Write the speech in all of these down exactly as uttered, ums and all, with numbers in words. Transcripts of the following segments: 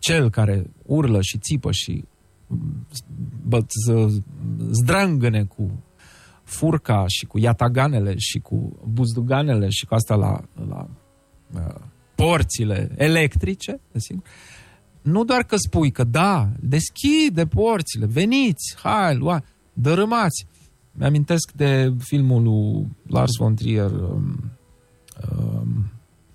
cel care urlă și țipă și bă, zdrângăne cu furca și cu iataganele și cu buzduganele și cu asta la, la uh, porțile electrice, desigur, nu doar că spui că da, deschide porțile, veniți, hai, lua, dărâmați. Mi-amintesc de filmul lui Lars von Trier, um, um,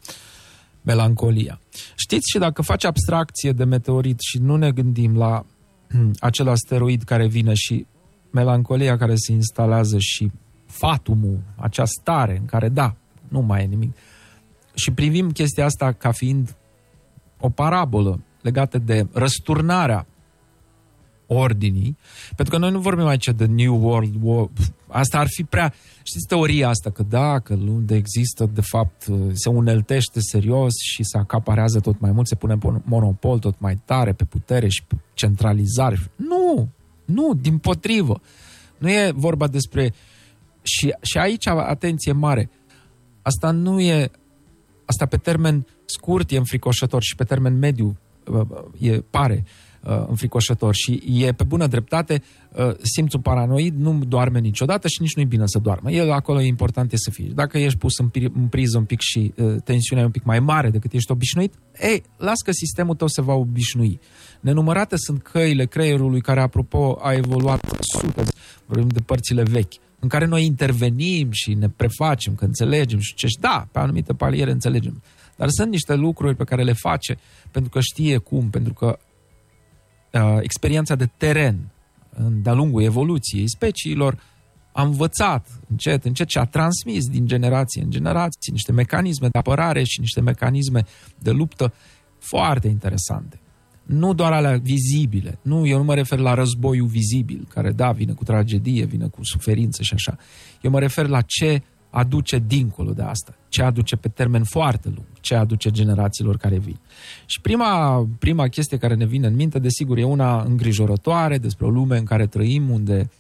Melancolia. Știți, și dacă faci abstracție de meteorit și nu ne gândim la acel asteroid care vine și melancolia care se instalează și fatumul, acea stare în care, da, nu mai e nimic, și privim chestia asta ca fiind o parabolă legată de răsturnarea ordinii, pentru că noi nu vorbim aici de New World War. Asta ar fi prea... Știți teoria asta, că da, că unde există, de fapt, se uneltește serios și se acaparează tot mai mult, se pune monopol tot mai tare pe putere și pe centralizare. Nu! Nu, dimpotrivă. Nu e vorba despre... Și, și aici, atenție mare, asta nu e... Asta pe termen scurt e înfricoșător și pe termen mediu e, pare uh, înfricoșător și e pe bună dreptate, uh, simțul paranoid nu doarme niciodată și nici nu e bine să doarmă. El acolo e important e să fie. Dacă ești pus în, în priză un pic și uh, tensiunea e un pic mai mare decât ești obișnuit, ei, las că sistemul tău se va obișnui. Nenumărate sunt căile creierului care, apropo, a evoluat sute, vorbim de părțile vechi, în care noi intervenim și ne prefacem că înțelegem și ce, da, pe anumite paliere înțelegem. Dar sunt niște lucruri pe care le face pentru că știe cum, pentru că uh, experiența de teren de-a lungul evoluției speciilor a învățat încet, încet și a transmis din generație în generație niște mecanisme de apărare și niște mecanisme de luptă foarte interesante. Nu doar alea vizibile. Nu, eu nu mă refer la războiul vizibil, care, da, vine cu tragedie, vine cu suferință și așa. Eu mă refer la ce aduce dincolo de asta, ce aduce pe termen foarte lung, ce aduce generațiilor care vin. Și prima, prima chestie care ne vine în minte, desigur, e una îngrijorătoare despre o lume în care trăim, unde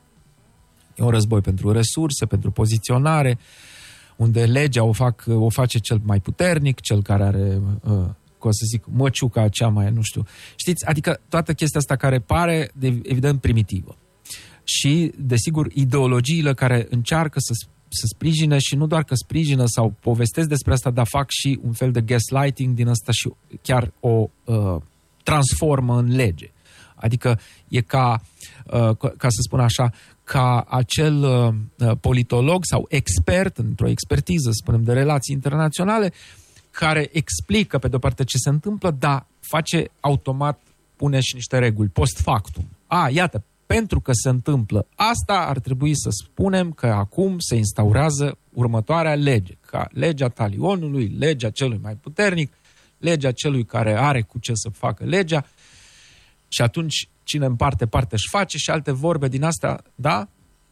e un război pentru resurse, pentru poziționare, unde legea o, fac, o face cel mai puternic, cel care are... Uh, o să zic, măciuca cea mai, nu știu. Știți, adică toată chestia asta care pare, de, evident, primitivă. Și, desigur, ideologiile care încearcă să, să sprijine și nu doar că sprijină sau povestesc despre asta, dar fac și un fel de gaslighting din asta și chiar o uh, transformă în lege. Adică e ca, uh, ca să spun așa, ca acel uh, politolog sau expert într-o expertiză, spunem, de relații internaționale, care explică, pe de-o parte, ce se întâmplă, dar face automat, pune și niște reguli, post factum. A, iată, pentru că se întâmplă asta, ar trebui să spunem că acum se instaurează următoarea lege, ca legea talionului, legea celui mai puternic, legea celui care are cu ce să facă legea, și atunci cine împarte, parte își face, și alte vorbe din astea, da?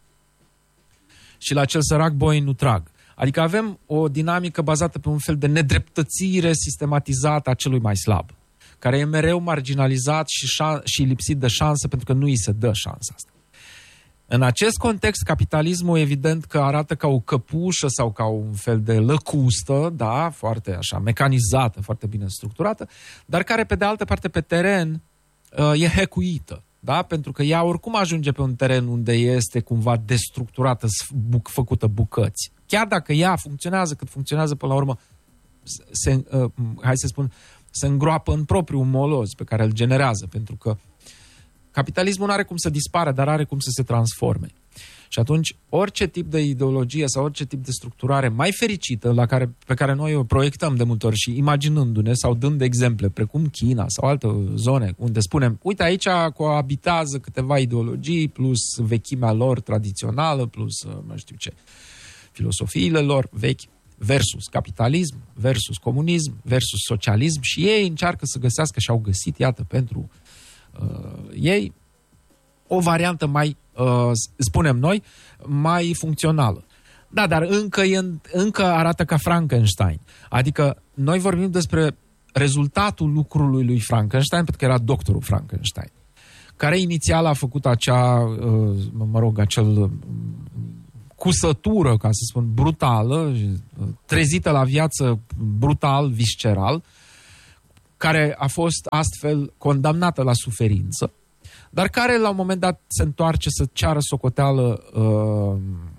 Și la cel sărac boi nu trag. Adică avem o dinamică bazată pe un fel de nedreptățire sistematizată a celui mai slab, care e mereu marginalizat și, șan- și lipsit de șansă pentru că nu îi se dă șansa asta. În acest context, capitalismul evident că arată ca o căpușă sau ca un fel de lăcustă, da, foarte așa, mecanizată, foarte bine structurată, dar care pe de altă parte pe teren e hackuită. Da? Pentru că ea oricum ajunge pe un teren unde este cumva destructurată, făcută bucăți. Chiar dacă ea funcționează cât funcționează, până la urmă, se, uh, hai să spun, se îngroapă în propriul moloz pe care îl generează, pentru că capitalismul nu are cum să dispară, dar are cum să se transforme. Și atunci, orice tip de ideologie sau orice tip de structurare mai fericită, la care, pe care noi o proiectăm de multe ori și imaginându-ne sau dând exemple, precum China sau alte zone, unde spunem, uite, aici coabitează câteva ideologii, plus vechimea lor tradițională, plus, nu știu ce, filosofiile lor vechi, versus capitalism, versus comunism, versus socialism, și ei încearcă să găsească și au găsit, iată, pentru uh, ei, o variantă mai, uh, spunem noi, mai funcțională. Da, dar încă, e, încă arată ca Frankenstein. Adică noi vorbim despre rezultatul lucrului lui Frankenstein, pentru că era doctorul Frankenstein, care inițial a făcut acea, uh, mă rog, acel cusătură, ca să spun, brutală, trezită la viață brutal, visceral, care a fost astfel condamnată la suferință, dar care la un moment dat se întoarce să ceară socoteală uh,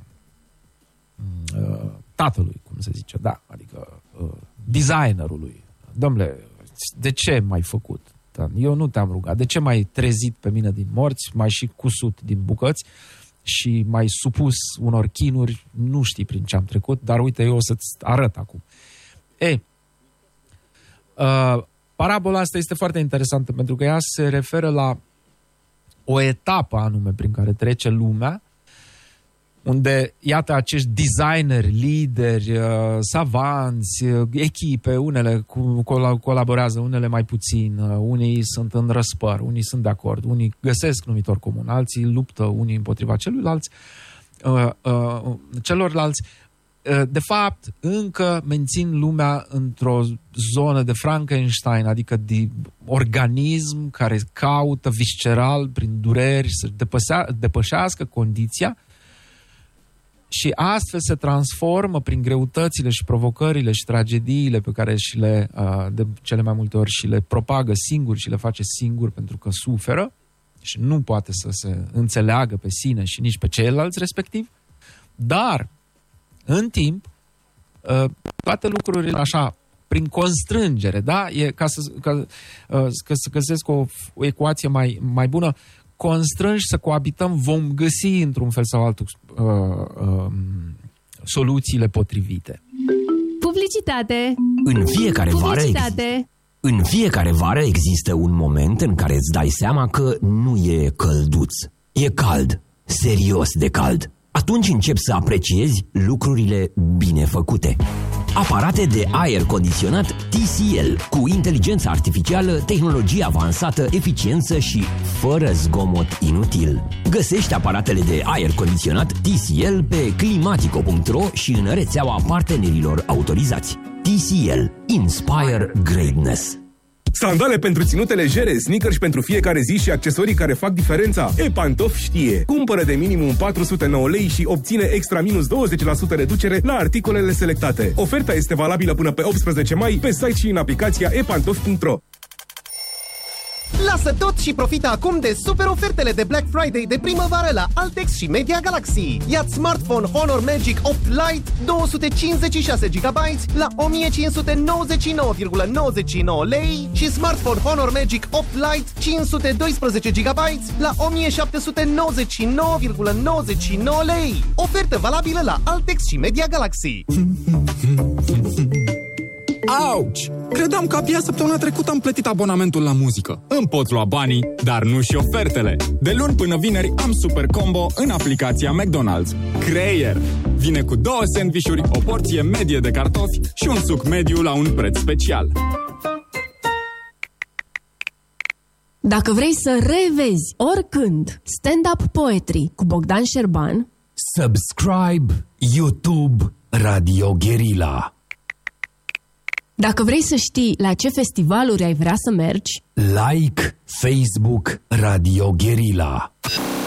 uh, tatălui, cum se zice, da, adică uh, designerului. Dom'le, de ce m-ai făcut? Eu nu te-am rugat. De ce m-ai trezit pe mine din morți, m-ai și cusut din bucăți și m-ai supus unor chinuri? Nu știi prin ce am trecut, dar uite, eu o să-ți arăt acum. E, uh, parabola asta este foarte interesantă pentru că ea se referă la o etapă anume prin care trece lumea, unde, iată, acești designeri, lideri, uh, savanți, uh, echipe, unele cu, col- colaborează, unele mai puțin, uh, unii sunt în răspăr, unii sunt de acord, unii găsesc numitor comun, alții luptă unii împotriva celuilalți, uh, uh, celorlalți. Uh, de fapt, încă mențin lumea într-o zonă de Frankenstein, adică de organism care caută visceral, prin dureri, să depășească condiția, și astfel se transformă prin greutățile și provocările și tragediile pe care și le, de cele mai multe ori și le propagă singur și le face singur pentru că suferă și nu poate să se înțeleagă pe sine și nici pe ceilalți respectiv. Dar, în timp, toate lucrurile așa, prin constrângere, da? E ca să, ca, ca să găsesc o, o ecuație mai, mai bună, constrânși să coabităm, vom găsi într-un fel sau altul uh, uh, soluțiile potrivite. Publicitate! În fiecare vară Publicitate! În fiecare vară există un moment în care îți dai seama că nu e călduț. E cald, serios de cald. Atunci începi să apreciezi lucrurile bine făcute. Aparate de aer condiționat T C L cu inteligență artificială, tehnologie avansată, eficiență și fără zgomot inutil. Găsești aparatele de aer condiționat T C L pe climatico punct ro și în rețeaua partenerilor autorizați. T C L. Inspire Greatness. Sandale pentru ținute legere, sneakers pentru fiecare zi și accesorii care fac diferența. E-Pantof știe. Cumpără de minimum patru sute nouă lei și obține extra minus douăzeci la sută reducere la articolele selectate. Oferta este valabilă până pe optsprezece mai pe site și în aplicația e pantof punct ro. Lasă tot și profită acum de super ofertele de Black Friday de primăvară la Altex și Media Galaxy. Ia-ți smartphone Honor Magic opt Lite două sute cincizeci și șase gigabyte la o mie cinci sute nouăzeci și nouă virgulă nouăzeci și nouă lei și smartphone Honor Magic opt Lite cinci sute doisprezece gigabyte la o mie șapte sute nouăzeci și nouă virgulă nouăzeci și nouă lei. Ofertă valabilă la Altex și Media Galaxy. Auci! Credeam că abia săptămâna trecută am plătit abonamentul la muzică. Îmi pot lua banii, dar nu și ofertele. De luni până vineri am super combo în aplicația McDonald's. Creier! Vine cu două sandvișuri, o porție medie de cartofi și un suc mediu la un preț special. Dacă vrei să revezi oricând stand-up poetry cu Bogdan Șerban, Subscribe YouTube Radio Guerilla. dacă vrei să știi la ce festivaluri ai vrea să mergi, Like Facebook Radio Guerilla.